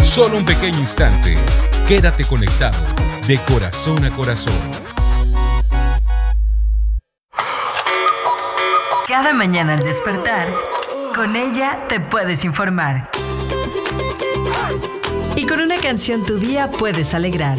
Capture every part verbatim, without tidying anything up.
Solo un pequeño instante. Quédate conectado de corazón a corazón. Cada mañana al despertar, con ella te puedes informar. Y con una canción tu día puedes alegrar.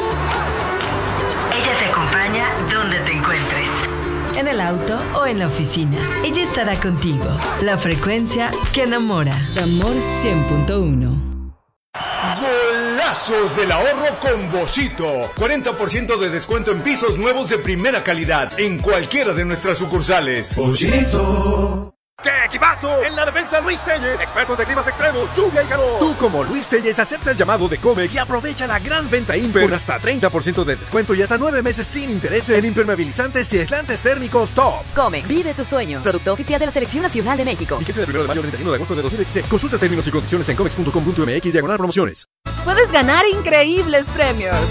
Ella te acompaña donde te encuentres. En el auto o en la oficina. Ella estará contigo. La frecuencia que enamora. Amor cien punto uno. Golazos del ahorro con Boschito. cuarenta por ciento de descuento en pisos nuevos de primera calidad en cualquiera de nuestras sucursales. Boschito. ¡Qué equipazo! En la defensa Luis Telles, expertos de climas extremos, lluvia y calor. Tú como Luis Telles acepta el llamado de Comex y aprovecha la gran venta Imper con hasta treinta por ciento de descuento y hasta nueve meses sin intereses en impermeabilizantes y aislantes térmicos top. Comex, vive tus sueños. Producto oficial de la Selección Nacional de México. Fíjese del primero de mayo al treinta y uno de agosto de dos mil dieciséis. Consulta términos y condiciones en comex punto com punto m x diagonal promociones. Puedes ganar increíbles premios.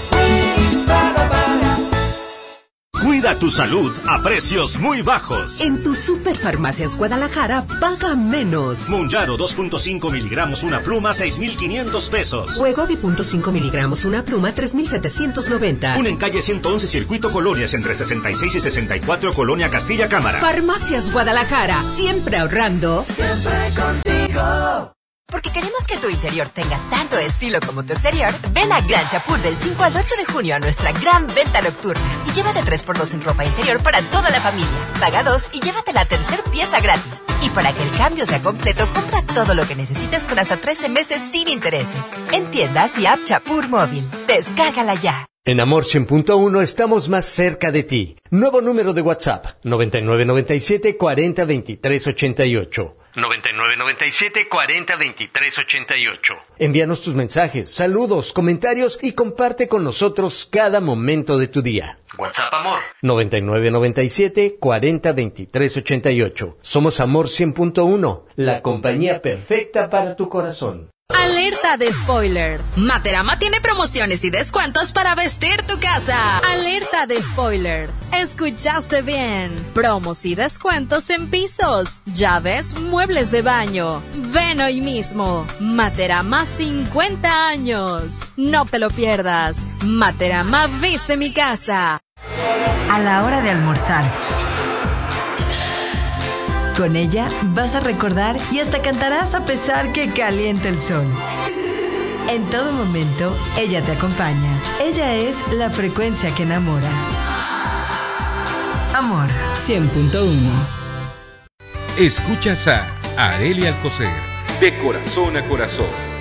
Cuida tu salud a precios muy bajos. En tu Superfarmacias Guadalajara, paga menos. Monjaro dos punto cinco miligramos una pluma, seis mil quinientos pesos. Wegovy punto cinco miligramos una pluma, tres mil setecientos noventa. Un en calle ciento once Circuito Colonias entre sesenta y seis y sesenta y cuatro Colonia Castilla Cámara. Farmacias Guadalajara, siempre ahorrando. Siempre contigo. Porque queremos que tu interior tenga tanto estilo como tu exterior, ven a Gran Chapur del cinco al ocho de junio a nuestra gran venta nocturna y llévate tres por dos en ropa interior para toda la familia. Paga dos y llévate la tercer pieza gratis. Y para que el cambio sea completo, compra todo lo que necesites con hasta trece meses sin intereses. En tiendas y app Chapur Móvil. Descárgala ya. En Amor cien punto uno estamos más cerca de ti. Nuevo número de WhatsApp, noventa y nueve noventa y siete cuarenta veintitrés ochenta y ocho. noventa y nueve noventa y siete cuarenta veintitrés ochenta y ocho. Envíanos tus mensajes, saludos, comentarios y comparte con nosotros cada momento de tu día. WhatsApp Amor. noventa y nueve noventa y siete cuarenta veintitrés ochenta y ocho. Somos Amor cien punto uno, la compañía perfecta para tu corazón. Alerta de spoiler. Materama tiene promociones y descuentos para vestir tu casa. Alerta de spoiler. Escuchaste bien. Promos y descuentos en pisos, llaves, muebles de baño. Ven hoy mismo. Materama cincuenta años. No te lo pierdas. Materama viste mi casa. A la hora de almorzar. Con ella vas a recordar y hasta cantarás a pesar que caliente el sol. En todo momento, ella te acompaña. Ella es la frecuencia que enamora. Amor cien punto uno. Escuchas a Arelia Alcocer. De corazón a corazón.